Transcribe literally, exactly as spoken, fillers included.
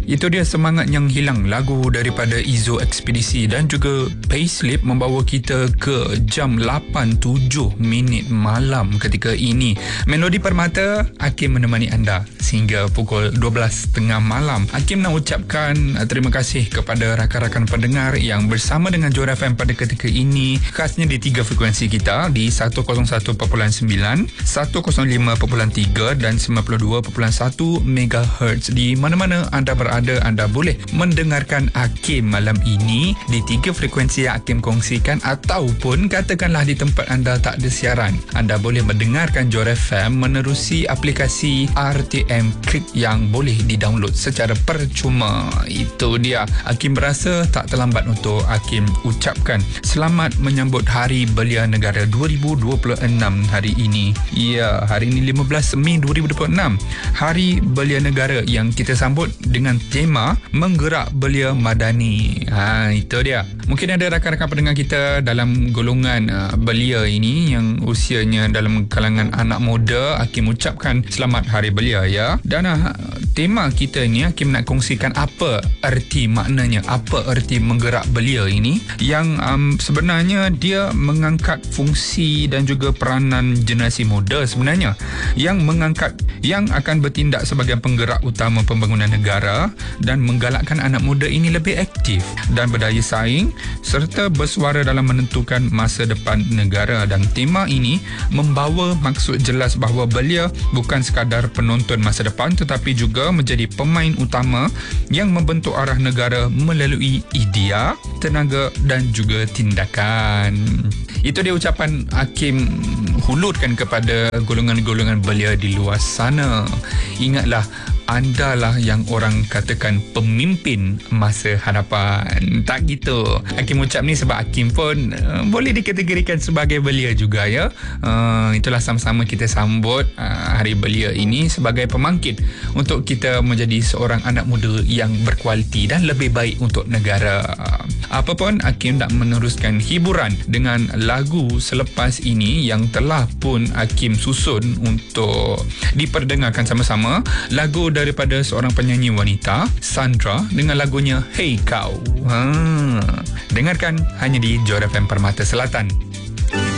Itu dia semangat yang hilang, lagu daripada Izo Ekspedisi, dan juga Payslip membawa kita ke jam lapan tujuh minit malam ketika ini. Melodi Permata, Hakim menemani anda sehingga pukul dua belas tiga puluh malam. Hakim nak ucapkan uh, terima kasih kepada rakan-rakan pendengar yang bersama dengan Johor F M pada ketika ini, khasnya di tiga frekuensi kita, di seratus satu perpuluhan sembilan, seratus lima perpuluhan tiga dan sembilan puluh dua perpuluhan satu megahertz. Di mana-mana anda berada, anda boleh mendengarkan Hakim malam ini di tiga frekuensi yang Hakim kongsikan, ataupun katakanlah di tempat anda tak ada siaran, anda boleh mendengarkan Johor F M menerusi aplikasi R T M Click yang boleh di-download secara percuma. Itu dia. Hakim berasa tak terlambat untuk Hakim ucapkan selamat menyambut Hari Belia Negara dua ribu dua puluh enam hari ini. Ya, hari ini lima belas Mei dua ribu dua puluh enam. Hari Belia Negara yang kita sambut dengan tema Menggerak Belia Madani. Ha, itu dia. Mungkin ada rakan-rakan pendengar kita dalam golongan uh, belia ini yang usianya dalam kalangan anak muda. Hakim ucapkan selamat Hari Belia ya. Dan uh, tema kita ni Hakim nak kongsikan apa erti maknanya, apa erti menggerak belia ini, yang um, sebenarnya dia mengangkat fungsi dan juga peranan generasi muda sebenarnya, yang mengangkat, yang akan bertindak sebagai penggerak utama pembangunan negara dan menggalakkan anak muda ini lebih aktif dan berdaya saing serta bersuara dalam menentukan masa depan negara. Dan tema ini membawa maksud jelas bahawa belia bukan sekadar penonton masa depan, tetapi juga menjadi pemain utama yang membentuk arah negara melalui idea, tenaga dan juga tindakan. Itu dia ucapan Hakim hulurkan kepada golongan-golongan belia di luar sana. Ingatlah, anda lah yang orang katakan pemimpin masa hadapan. Tak gitu. Hakim ucap ni sebab Hakim pun uh, boleh dikategorikan sebagai belia juga ya. Uh, itulah sama-sama kita sambut uh, Hari Belia ini sebagai pemangkit untuk kita menjadi seorang anak muda yang berkualiti dan lebih baik untuk negara. Apapun, Hakim nak meneruskan hiburan dengan lagu selepas ini yang telah pun Hakim susun untuk diperdengarkan sama-sama. Lagu daripada seorang penyanyi wanita, Sandra, dengan lagunya Hey Kau. Ha. Dengarkan hanya di Johor F M Permata Selatan.